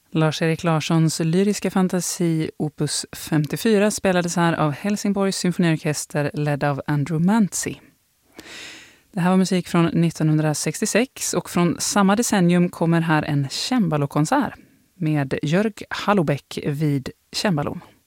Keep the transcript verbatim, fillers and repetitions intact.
Lars-Erik Larssons lyriska fantasi opus femtiofyra spelades här av Helsingborgs symfoniorkester ledd av Andrew Manzi. Det här var musik från nittonhundrasextiosex och från samma decennium kommer här en cembalokonsert med Jörg Hallobäck vid cembalon.